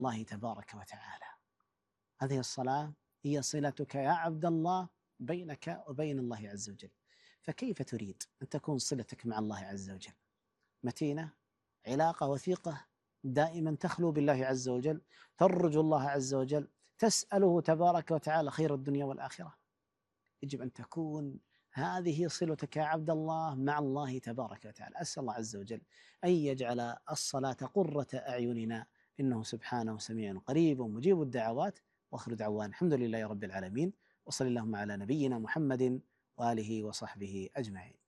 الله تبارك وتعالى. هذه الصلاة هي صلتك يا عبد الله بينك وبين الله عز وجل. فكيف تريد أن تكون صلتك مع الله عز وجل؟ متينة، علاقة وثيقة، دائما تخلو بالله عز وجل، ترجو الله عز وجل، تسأله تبارك وتعالى خير الدنيا والآخرة. يجب أن تكون هذه صلتك يا عبد الله مع الله تبارك وتعالى. أسأل الله عز وجل أن يجعل الصلاة قرة أعيننا، إنه سبحانه سميع قريب ومجيب الدعوات. وآخر دعوانا الحمد لله رب العالمين، وصلى اللهم على نبينا محمد وآله وصحبه أجمعين.